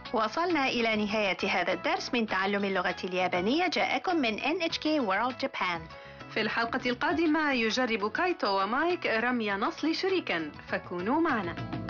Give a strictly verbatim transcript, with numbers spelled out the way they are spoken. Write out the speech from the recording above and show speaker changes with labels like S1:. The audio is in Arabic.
S1: وصلنا إلى نهاية هذا الدرس من تعلم اللغة اليابانية، جاءكم من إن إتش كي World Japan.
S2: في الحلقة القادمة يجرب كايتو ومايك رمي نصل شريكا، فكونوا معنا.